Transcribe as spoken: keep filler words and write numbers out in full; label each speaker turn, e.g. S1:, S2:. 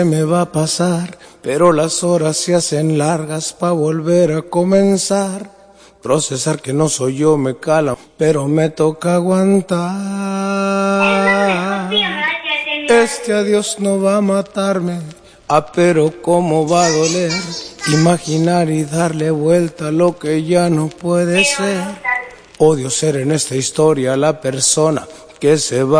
S1: me va a pasar, pero las horas se hacen largas pa' volver a comenzar. Procesar que no soy yo me cala, pero me toca aguantar. Este adiós no va a matarme, ah, pero cómo va a doler. Imaginar y darle vuelta a lo que ya no puede ser. Odio ser en esta historia la persona que se va.